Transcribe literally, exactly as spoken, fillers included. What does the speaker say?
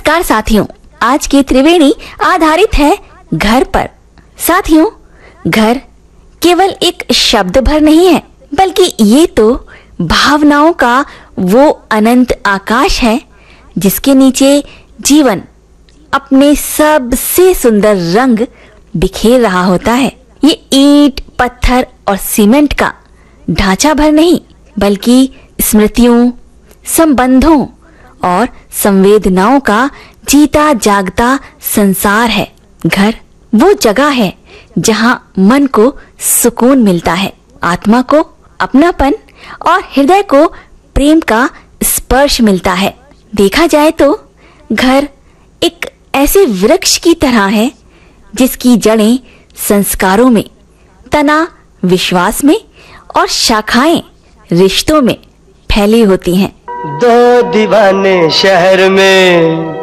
नमस्कार साथियों, आज की त्रिवेणी आधारित है घर पर। साथियों, घर केवल एक शब्द भर नहीं है, बल्कि ये तो भावनाओं का वो अनंत आकाश है जिसके नीचे जीवन अपने सबसे सुंदर रंग बिखेर रहा होता है। ये ईंट, पत्थर और सीमेंट का ढांचा भर नहीं, बल्कि स्मृतियों, संबंधों और संवेदनाओं का जीता जागता संसार है। घर वो जगह है जहां मन को सुकून मिलता है, आत्मा को अपनापन और हृदय को प्रेम का स्पर्श मिलता है। देखा जाए तो घर एक ऐसे वृक्ष की तरह है जिसकी जड़ें संस्कारों में, तना विश्वास में और शाखाएं रिश्तों में फैली होती हैं। दो दीवाने शहर में